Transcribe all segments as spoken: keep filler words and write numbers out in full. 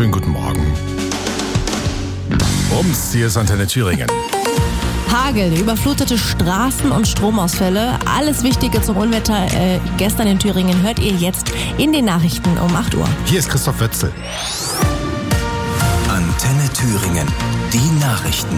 schönen guten Morgen. Bums, hier ist Antenne Thüringen. Hagel, überflutete Straßen und Stromausfälle. Alles Wichtige zum Unwetter äh, gestern in Thüringen hört ihr jetzt in den Nachrichten um acht Uhr. Hier ist Christoph Wötzel. Antenne Thüringen, die Nachrichten.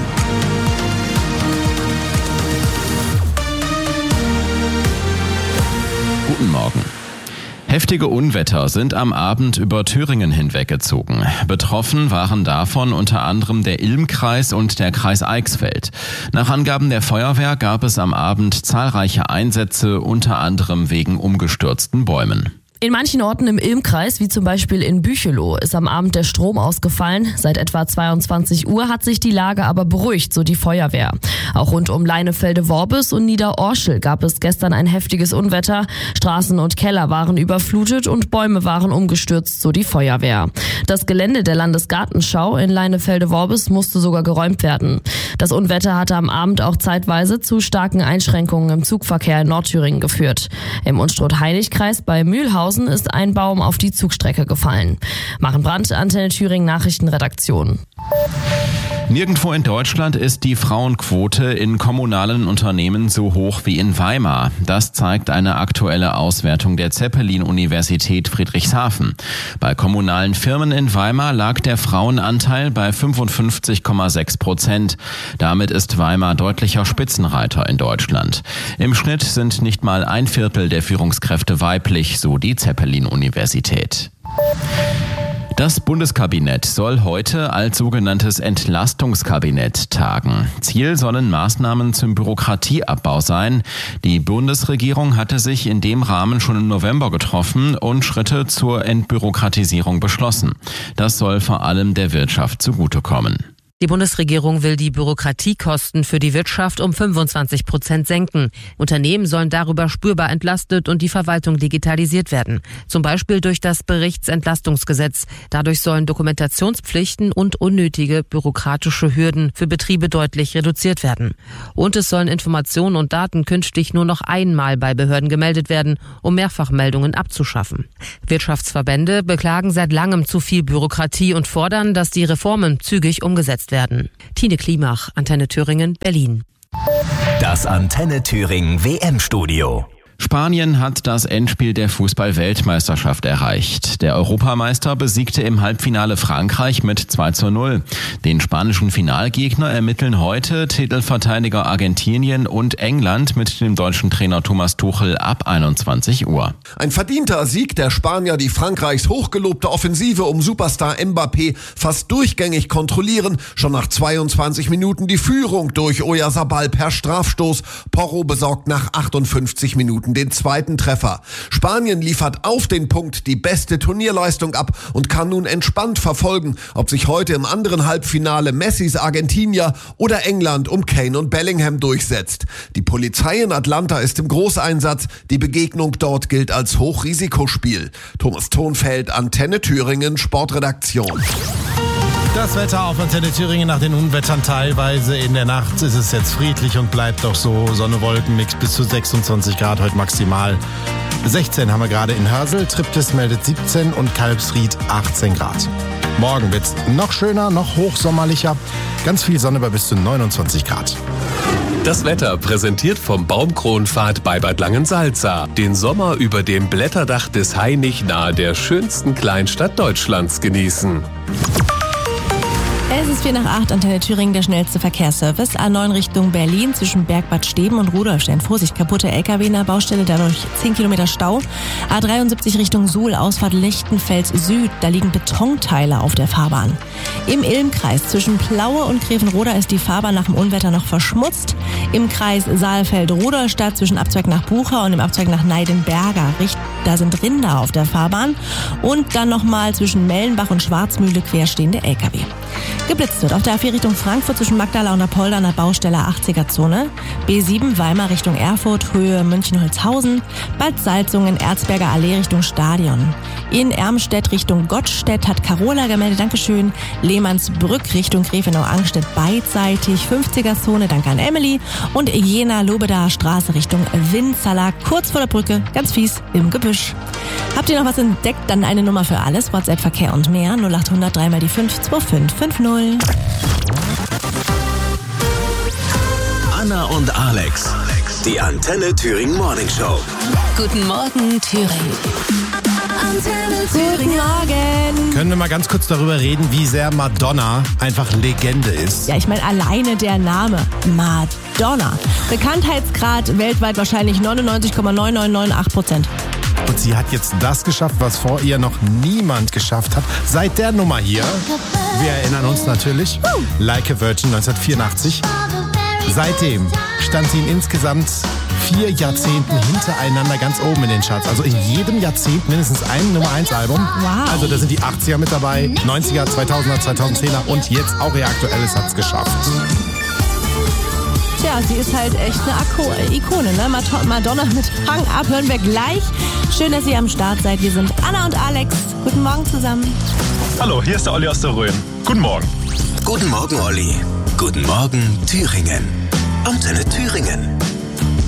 Guten Morgen. Heftige Unwetter sind am Abend über Thüringen hinweggezogen. Betroffen waren davon unter anderem der Ilm-Kreis und der Kreis Eichsfeld. Nach Angaben der Feuerwehr gab es am Abend zahlreiche Einsätze, unter anderem wegen umgestürzten Bäumen. In manchen Orten im Ilm-Kreis, wie zum Beispiel in Büchelow, ist am Abend der Strom ausgefallen. Seit etwa zweiundzwanzig Uhr hat sich die Lage aber beruhigt, so die Feuerwehr. Auch rund um Leinefelde-Worbis und Niederorschel gab es gestern ein heftiges Unwetter. Straßen und Keller waren überflutet und Bäume waren umgestürzt, so die Feuerwehr. Das Gelände der Landesgartenschau in Leinefelde-Worbis musste sogar geräumt werden. Das Unwetter hatte am Abend auch zeitweise zu starken Einschränkungen im Zugverkehr in Nordthüringen geführt. Im Unstrut-Heilig-Kreis bei Mühlhausen ist ein Baum auf die Zugstrecke gefallen. Maren Brandt, Antenne Thüringen Nachrichtenredaktion. Nirgendwo in Deutschland ist die Frauenquote in kommunalen Unternehmen so hoch wie in Weimar. Das zeigt eine aktuelle Auswertung der Zeppelin-Universität Friedrichshafen. Bei kommunalen Firmen in Weimar lag der Frauenanteil bei fünfundfünfzig Komma sechs Prozent. Damit ist Weimar deutlicher Spitzenreiter in Deutschland. Im Schnitt sind nicht mal ein Viertel der Führungskräfte weiblich, so die Zeppelin-Universität. Das Bundeskabinett soll heute als sogenanntes Entlastungskabinett tagen. Ziel sollen Maßnahmen zum Bürokratieabbau sein. Die Bundesregierung hatte sich in dem Rahmen schon im November getroffen und Schritte zur Entbürokratisierung beschlossen. Das soll vor allem der Wirtschaft zugutekommen. Die Bundesregierung will die Bürokratiekosten für die Wirtschaft um fünfundzwanzig Prozent senken. Unternehmen sollen darüber spürbar entlastet und die Verwaltung digitalisiert werden. Zum Beispiel durch das Berichtsentlastungsgesetz. Dadurch sollen Dokumentationspflichten und unnötige bürokratische Hürden für Betriebe deutlich reduziert werden. Und es sollen Informationen und Daten künftig nur noch einmal bei Behörden gemeldet werden, um Mehrfachmeldungen abzuschaffen. Wirtschaftsverbände beklagen seit langem zu viel Bürokratie und fordern, dass die Reformen zügig umgesetzt werden. Tine Klimach, Antenne Thüringen, Berlin. Das Antenne Thüringen W M-Studio. Spanien hat das Endspiel der Fußball-Weltmeisterschaft erreicht. Der Europameister besiegte im Halbfinale Frankreich mit zwei zu null. Den spanischen Finalgegner ermitteln heute Titelverteidiger Argentinien und England mit dem deutschen Trainer Thomas Tuchel ab einundzwanzig Uhr. Ein verdienter Sieg der Spanier, die Frankreichs hochgelobte Offensive um Superstar Mbappé fast durchgängig kontrollieren. Schon nach zweiundzwanzig Minuten die Führung durch Oyarzabal per Strafstoß. Porro besorgt nach achtundfünfzig Minuten den zweiten Treffer. Spanien liefert auf den Punkt die beste Turnierleistung ab und kann nun entspannt verfolgen, ob sich heute im anderen Halbfinale Messis Argentinier oder England um Kane und Bellingham durchsetzt. Die Polizei in Atlanta ist im Großeinsatz. Die Begegnung dort gilt als Hochrisikospiel. Thomas Thonfeld, Antenne Thüringen, Sportredaktion. Das Wetter auf Antenne Thüringen nach den Unwettern teilweise. In der Nacht ist es jetzt friedlich und bleibt auch so. Sonne, Wolkenmix bis zu sechsundzwanzig Grad heute maximal. sechzehn haben wir gerade in Hörsel, Triptis meldet siebzehn und Kalbsried achtzehn Grad. Morgen wird's noch schöner, noch hochsommerlicher. Ganz viel Sonne bei bis zu neunundzwanzig Grad. Das Wetter präsentiert vom Baumkronpfad bei Bad Langensalza. Den Sommer über dem Blätterdach des Hainich nahe der schönsten Kleinstadt Deutschlands genießen. Es ist vier nach acht, Antenne Thüringen, der schnellste Verkehrsservice. A neun Richtung Berlin zwischen Bergbad Steben und Rudolfstein. Vorsicht, kaputte L K W in der Baustelle, dadurch zehn Kilometer Stau. A dreiundsiebzig Richtung Suhl, Ausfahrt Lichtenfels Süd, da liegen Betonteile auf der Fahrbahn. Im Ilm-Kreis zwischen Plaue und Grevenroda ist die Fahrbahn nach dem Unwetter noch verschmutzt. Im Kreis Saalfeld-Rudolstadt zwischen Abzweig nach Bucher und dem Abzweig nach Neidenberger, da sind Rinder auf der Fahrbahn. Und dann nochmal zwischen Mellenbach und Schwarzmühle querstehende L K W. Geblitzt wird auf der A vier Richtung Frankfurt zwischen Magdala und Apolda an der Baustelle achtziger-Zone. B sieben Weimar Richtung Erfurt, Höhe München-Holzhausen. Bad Salzungen, Erzberger Allee Richtung Stadion. In Ermstedt Richtung Gottstedt hat Carola gemeldet, Dankeschön. Lehmannsbrück Richtung Grafenau-Angstedt beidseitig. fünfziger-Zone, danke an Emily. Und Jena-Lobedaer Straße Richtung Winzala, kurz vor der Brücke, ganz fies im Gebüsch. Habt ihr noch was entdeckt? Dann eine Nummer für alles. WhatsApp, Verkehr und mehr. null acht hundert drei mal die fünf zwei fünf fünf null. Anna und Alex. Die Antenne Thüringen Morning Show. Guten Morgen, Thüringen. Antenne Thüringen. Guten Morgen. Können wir mal ganz kurz darüber reden, wie sehr Madonna einfach Legende ist? Ja, ich meine, alleine der Name Madonna. Bekanntheitsgrad weltweit wahrscheinlich neunundneunzig Komma neun neun neun acht Prozent. Und sie hat jetzt das geschafft, was vor ihr noch niemand geschafft hat. Seit der Nummer hier, wir erinnern uns natürlich, Like a Virgin neunzehnhundertvierundachtzig. Seitdem stand sie in insgesamt vier Jahrzehnten hintereinander ganz oben in den Charts. Also in jedem Jahrzehnt mindestens ein Nummer eins Album. Wow. Also da sind die achtziger mit dabei, neunziger, zweitausender, zweitausendzehner und jetzt auch ihr aktuelles hat's geschafft. Tja, sie ist halt echt eine Ako- Ikone, ne? Madonna mit Hang Up hören wir gleich. Schön, dass ihr am Start seid. Wir sind Anna und Alex. Guten Morgen zusammen. Hallo, hier ist der Olli aus der Rhön. Guten Morgen. Guten Morgen, Olli. Guten Morgen, Thüringen. Antenne Thüringen.